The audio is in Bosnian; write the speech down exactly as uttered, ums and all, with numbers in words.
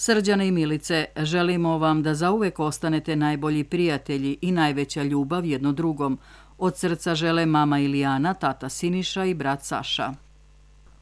Srđane i Milice, želimo vam da zauvek ostanete najbolji prijatelji i najveća ljubav jedno drugom. Od srca žele mama Ilijana, tata Siniša i brat Saša.